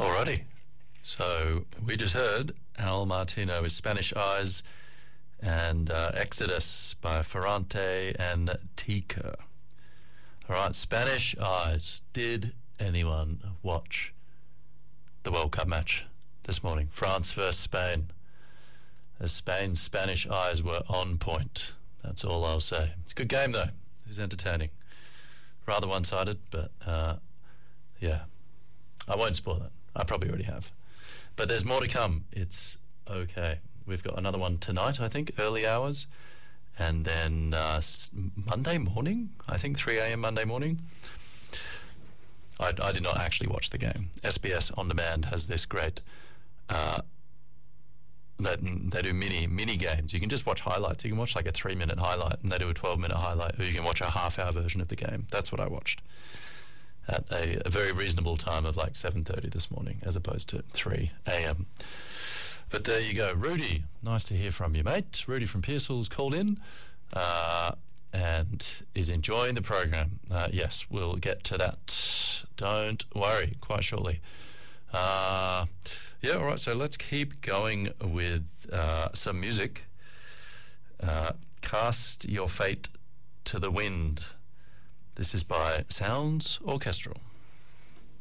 Alrighty. So we just heard Al Martino with Spanish Eyes and Exodus by Ferrante and Tika. Alright, Spanish Eyes. Did anyone watch the World Cup match this morning? France versus Spain. As Spain's Spanish Eyes were on point. That's all I'll say. It's a good game though. It was entertaining. Rather one-sided, but yeah. I won't spoil it. I probably already have. But there's more to come. It's okay. We've got another one tonight, I think, early hours. And then Monday morning, I think 3 a.m. Monday morning. I did not actually watch the game. SBS On Demand has this great... they do mini games. You can just watch highlights. You can watch like a 3-minute highlight, and they do a 12-minute highlight, or you can watch a half-hour version of the game. That's what I watched at a very reasonable time of like 7:30 this morning, as opposed to 3 a.m. But there you go. Rudy, nice to hear from you, mate. Rudy from Pearsall's called in and is enjoying the program. Yes, we'll get to that. Don't worry, quite shortly. Yeah, all right, so let's keep going with some music. Cast Your Fate to the Wind. This is by Sounds Orchestral.